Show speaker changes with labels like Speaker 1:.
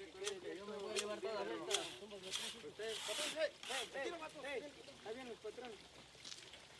Speaker 1: Yo me voy a llevar toda la vuelta. Ustedes, patrón, ahí vienen los patrones.